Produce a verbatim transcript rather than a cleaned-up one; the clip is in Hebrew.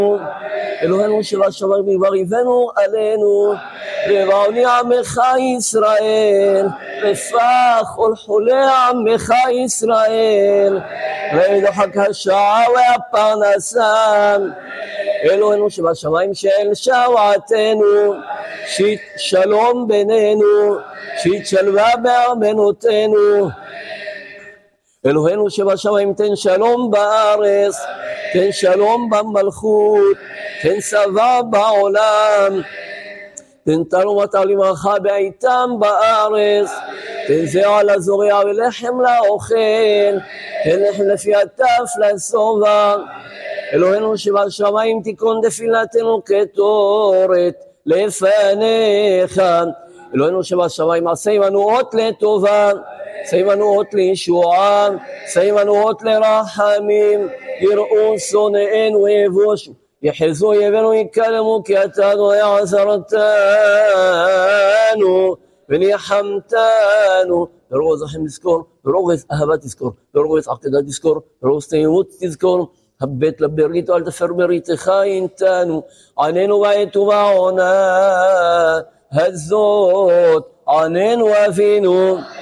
אלוהינו שבשמיים יברכנו עלינו, לבעוני עמך ישראל, רפא כל חולי עמך ישראל, ודוחק השעה והפרנסה. אלוהינו שבשמיים של שועתנו, שית שלום בינינו, שית שלווה בארמנותינו. אלוהינו שבשמיים תן שלום בארץ, תן שלום במלכות, תן צבא בעולם, תן תרומת למעך בעיתם בארץ, תן זרע לזורע ולחם לאוכל, תן לחם לפי הטף לשובע. אלוהינו שבשמיים תיקון תפילתנו כתורת לפניך. אלוהינו שבשמיים עשה עמנו אות לטובה, עשה עמנו אות לישועה, עשה עמנו אות לרחמים, יראו שונאינו ויבושו, יחזו אויבינו יקלמו, כי אתה אדוני עזרתנו וניחמתנו. ברוגז רחם תזכור, ברוגז אהבה תזכור, ברוגז עקדה תזכור, ברוגז תמימות תזכור. הבט לברית ואל תפר בריתך איתנו, עננו בעת ובעונה הזאת, עננו אבינו.